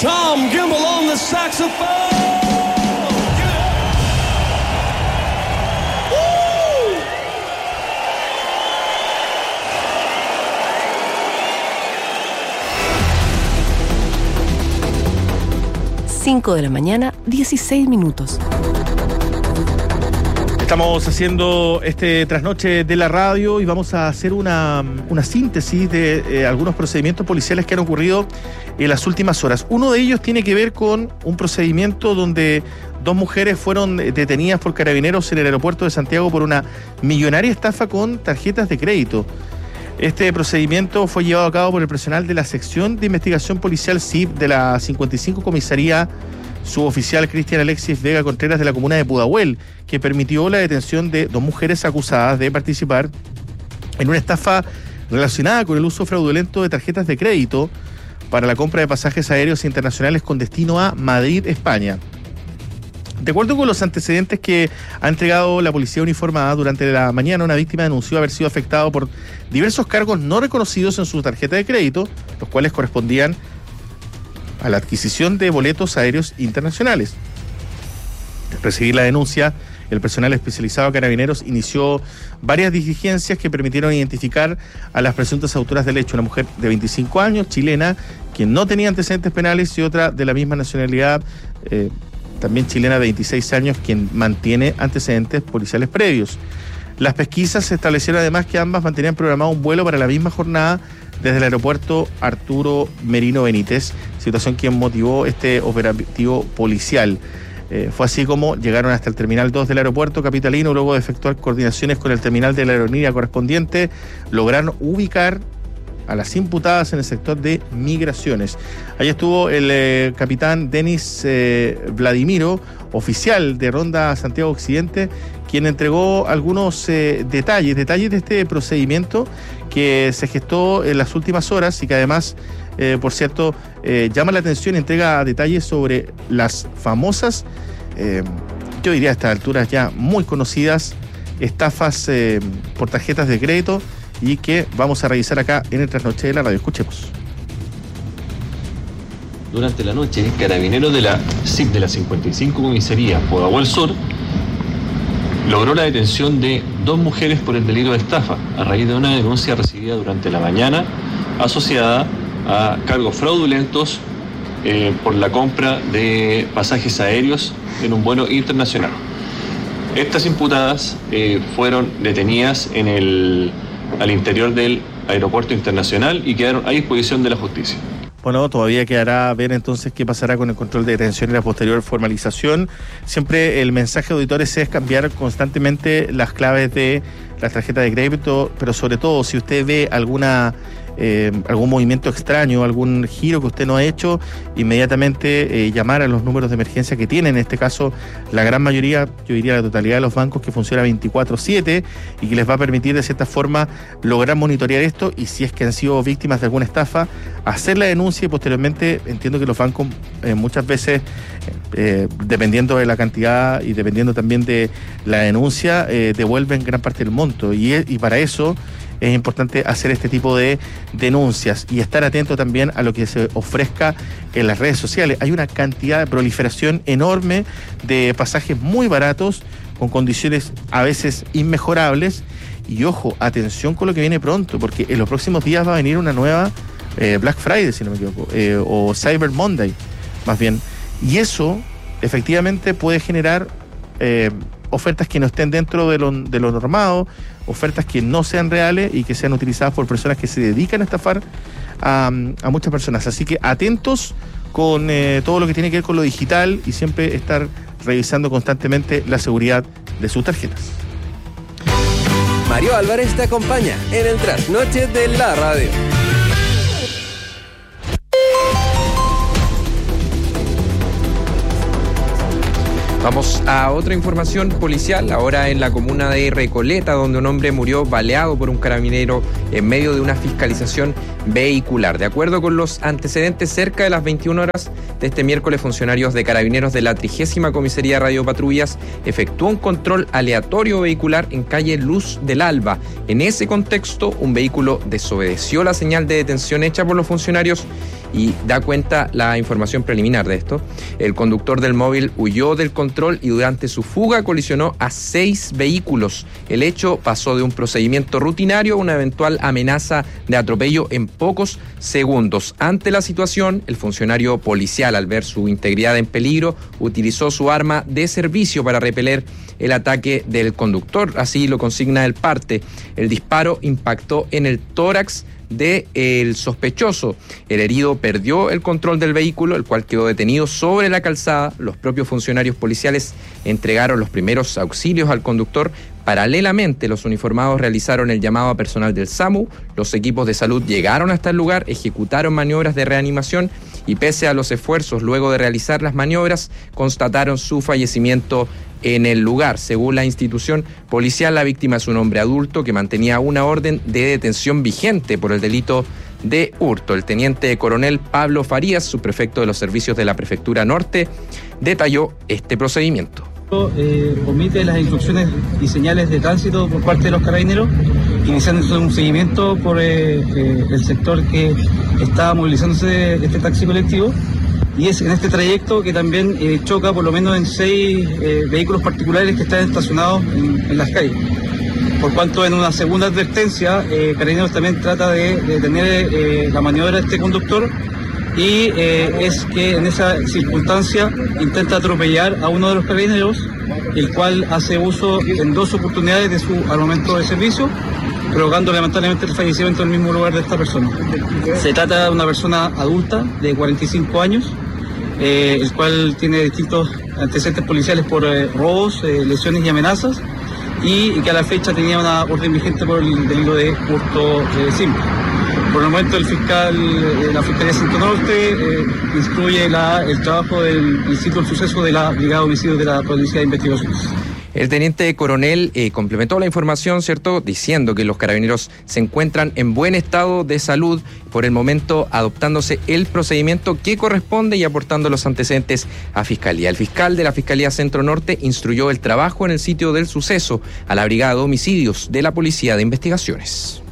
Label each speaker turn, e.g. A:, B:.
A: Tom Gimbel on the saxophone.
B: 5 de la mañana, 16 minutos.
C: Estamos haciendo este trasnoche de la radio y vamos a hacer una síntesis de algunos procedimientos policiales que han ocurrido en las últimas horas. Uno de ellos tiene que ver con un procedimiento donde 2 mujeres fueron detenidas por carabineros en el aeropuerto de Santiago por una millonaria estafa con tarjetas de crédito. Este procedimiento fue llevado a cabo por el personal de la sección de investigación policial SIP de la 55 Comisaría Suboficial Cristian Alexis Vega Contreras de la comuna de Pudahuel, que permitió la detención de 2 mujeres acusadas de participar en una estafa relacionada con el uso fraudulento de tarjetas de crédito para la compra de pasajes aéreos internacionales con destino a Madrid, España. De acuerdo con los antecedentes que ha entregado la policía uniformada, durante la mañana una víctima denunció haber sido afectado por diversos cargos no reconocidos en su tarjeta de crédito, los cuales correspondían a la adquisición de boletos aéreos internacionales. Al recibir la denuncia, el personal especializado de Carabineros inició varias diligencias que permitieron identificar a las presuntas autoras del hecho, una mujer de 25 años, chilena, quien no tenía antecedentes penales, y otra de la misma nacionalidad, también chilena de 26 años, quien mantiene antecedentes policiales previos. Las pesquisas establecieron además que ambas mantenían programado un vuelo para la misma jornada desde el aeropuerto Arturo Merino Benítez, situación que motivó este operativo policial. Fue así como llegaron hasta el Terminal 2 del aeropuerto capitalino. Luego de efectuar coordinaciones con el terminal de la aerolínea correspondiente, lograron ubicar a las imputadas en el sector de migraciones. Ahí estuvo el capitán Denis Vladimiro, oficial de Ronda Santiago Occidente, quien entregó algunos detalles de este procedimiento que se gestó en las últimas horas y que además, por cierto, llama la atención y entrega detalles sobre las famosas, yo diría a estas alturas ya muy conocidas, estafas por tarjetas de crédito, y que vamos a revisar acá en el Trasnoche de la radio. Escuchemos.
D: Durante la noche, carabineros de la SIP de la 55 Comisaría Pudahuel Sur logró la detención de 2 mujeres por el delito de estafa a raíz de una denuncia recibida durante la mañana asociada a cargos fraudulentos por la compra de pasajes aéreos en un vuelo internacional. Estas imputadas fueron detenidas al interior del aeropuerto internacional y quedaron a disposición de la justicia.
C: Bueno, todavía quedará ver entonces qué pasará con el control de detención y la posterior formalización. Siempre el mensaje de auditores es cambiar constantemente las claves de las tarjetas de crédito, pero sobre todo si usted ve algún movimiento extraño, algún giro que usted no ha hecho, inmediatamente llamar a los números de emergencia que tienen, en este caso la gran mayoría, yo diría la totalidad de los bancos, que funciona 24/7 y que les va a permitir de cierta forma lograr monitorear esto, y si es que han sido víctimas de alguna estafa, hacer la denuncia, y posteriormente entiendo que los bancos muchas veces, dependiendo de la cantidad y dependiendo también de la denuncia, devuelven gran parte del monto, y para eso es importante hacer este tipo de denuncias y estar atento también a lo que se ofrezca en las redes sociales. Hay una cantidad de proliferación enorme de pasajes muy baratos, con condiciones a veces inmejorables, y ojo, atención con lo que viene pronto, porque en los próximos días va a venir una nueva Black Friday, si no me equivoco, o Cyber Monday, más bien, y eso efectivamente puede generar ofertas que no estén dentro de lo normado, ofertas que no sean reales y que sean utilizadas por personas que se dedican a estafar a muchas personas. Así que atentos con todo lo que tiene que ver con lo digital, y siempre estar revisando constantemente la seguridad de sus tarjetas.
E: Mario Álvarez te acompaña en el Trasnoche de la radio.
F: Vamos a otra información policial, ahora en la comuna de Recoleta, donde un hombre murió baleado por un carabinero en medio de una fiscalización vehicular. De acuerdo con los antecedentes, cerca de las 21 horas de este miércoles, funcionarios de Carabineros de la 30ª Comisaría de Radiopatrullas efectuó un control aleatorio vehicular en calle Luz del Alba. En ese contexto, un vehículo desobedeció la señal de detención hecha por los funcionarios y da cuenta la información preliminar de esto. El conductor del móvil huyó del control y durante su fuga colisionó a 6 vehículos. El hecho pasó de un procedimiento rutinario a una eventual amenaza de atropello en pocos segundos. Ante la situación, el funcionario policial, al ver su integridad en peligro, utilizó su arma de servicio para repeler el ataque del conductor. Así lo consigna el parte. El disparo impactó en el tórax del sospechoso. El herido perdió el control del vehículo, el cual quedó detenido sobre la calzada. Los propios funcionarios policiales entregaron los primeros auxilios al conductor. Paralelamente, los uniformados realizaron el llamado a personal del SAMU. Los equipos de salud llegaron hasta el lugar, ejecutaron maniobras de reanimación y pese a los esfuerzos luego de realizar las maniobras, constataron su fallecimiento en el lugar. Según la institución policial, la víctima es un hombre adulto que mantenía una orden de detención vigente por el delito de hurto. El teniente coronel Pablo Farías, subprefecto de los servicios de la Prefectura Norte, detalló este procedimiento.
G: Omite las instrucciones y señales de tránsito por parte de los carabineros, iniciando un seguimiento por el sector que está movilizándose este taxi colectivo. Y es en este trayecto que también choca por lo menos en 6 vehículos particulares que están estacionados en las calles. Por cuanto en una segunda advertencia, Carabineros también trata de detener la maniobra de este conductor y es que en esa circunstancia intenta atropellar a uno de los carabineros, el cual hace uso en 2 oportunidades de su armamento de servicio, provocando lamentablemente el fallecimiento en el mismo lugar de esta persona. Se trata de una persona adulta de 45 años, el cual tiene distintos antecedentes policiales por robos, lesiones y amenazas, y que a la fecha tenía una orden vigente por el delito de hurto simple. Por el momento el fiscal de la Fiscalía Centro Norte instruye el trabajo del Instituto del Suceso de la Brigada de Homicidios de la Policía de Investigaciones.
F: El teniente coronel complementó la información, ¿cierto?, diciendo que los carabineros se encuentran en buen estado de salud, por el momento adoptándose el procedimiento que corresponde y aportando los antecedentes a Fiscalía. El fiscal de la Fiscalía Centro Norte instruyó el trabajo en el sitio del suceso a la Brigada de Homicidios de la Policía de Investigaciones.